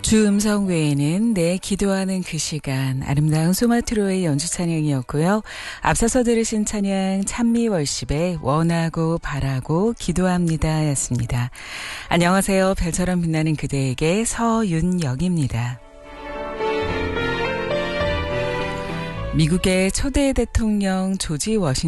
주 음성 외에는 내 기도하는 그 시간 아름다운 소마트로의 연주 찬양이었고요. 앞서서 들으신 찬양 찬미 월십의 원하고 바라고 기도합니다 였습니다. 안녕하세요. 별처럼 빛나는 그대에게 서윤영입니다. 미국의 초대 대통령 조지 워싱턴